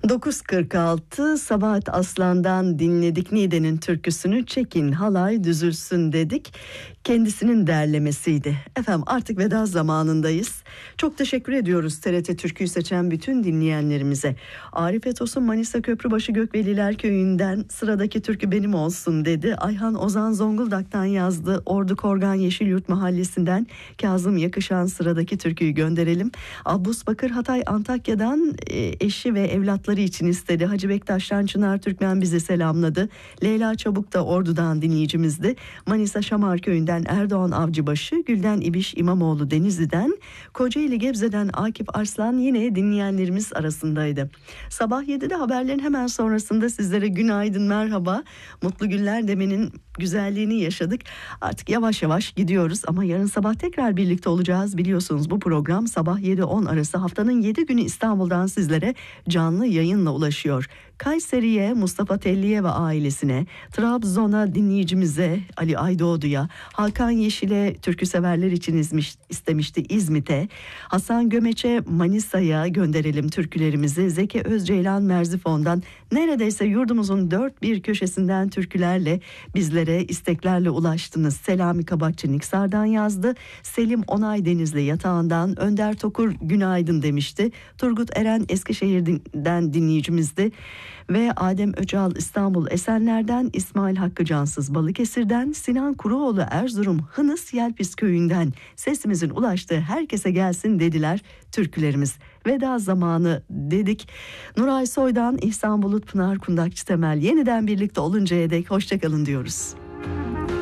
9.46 Sabahat Aslan'dan dinledik Niğde'nin türküsünü, çekin halay düzülsün dedik. Kendisinin derlemesiydi. Efendim artık veda zamanındayız. Çok teşekkür ediyoruz TRT Türkü'yü seçen bütün dinleyenlerimize. Arif Etos'un Manisa Köprübaşı Gökveliler Köyü'nden sıradaki türkü benim olsun dedi. Ayhan Ozan Zonguldak'tan yazdı. Ordu Korgan Yeşilyurt Mahallesi'nden Kazım Yakışan sıradaki türküyü gönderelim. Abbus Bakır Hatay Antakya'dan eşi ve evlatları için istedi. Hacı Bektaş'tan Çınar Türkmen bizi selamladı. Leyla Çabuk da Ordu'dan dinleyicimizdi. Manisa Şamar Köyü'nden Erdoğan Avcıbaşı, Gülden İbiş İmamoğlu Denizli'den, Kocaeli Gebze'den Akif Arslan yine dinleyenlerimiz arasındaydı. Sabah 7'de haberlerin hemen sonrasında sizlere günaydın, merhaba, mutlu günler demenin güzelliğini yaşadık. Artık yavaş yavaş gidiyoruz ama yarın sabah tekrar birlikte olacağız. Biliyorsunuz bu program sabah 7-10 arası haftanın 7 günü İstanbul'dan sizlere canlı yayınla ulaşıyor. Kayseri'ye, Mustafa Telli'ye ve ailesine, Trabzon'a dinleyicimize Ali Aydoğdu'ya, Hakan Yeşil'e türkü severler için istemişti İzmit'e, Hasan Gömeç'e Manisa'ya gönderelim türkülerimizi. Zeki Özceylan Merzifon'dan neredeyse yurdumuzun dört bir köşesinden türkülerle bizlere isteklerle ulaştınız. Selami Kabakçı Niksar'dan yazdı. Selim Onay Denizli Yatağı'ndan, Önder Tokur günaydın demişti. Turgut Eren Eskişehir'den dinleyicimizdi. Ve Adem Öcal İstanbul Esenler'den, İsmail Hakkı Cansız Balıkesir'den, Sinan Kuruoğlu Erzurum Hınıs Yelpis Köyü'nden sesimizin ulaştığı herkese gelsin dediler türkülerimiz. Veda zamanı dedik. Nuray Soy'dan İhsan Bulut, Pınar Kundakçı Temel yeniden birlikte oluncaya dek hoşçakalın diyoruz.